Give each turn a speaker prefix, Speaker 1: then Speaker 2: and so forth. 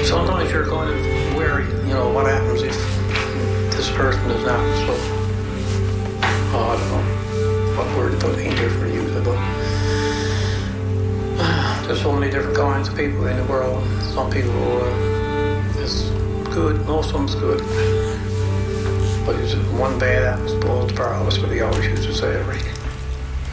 Speaker 1: Sometimes you're kind of wary, what happens if this person is not so, I don't know what word to put in here for you, but there's so many different kinds of people in the world. Some people is good, most of them's good. But it's one bad apple spoils the pear, that's what they always used to say, right?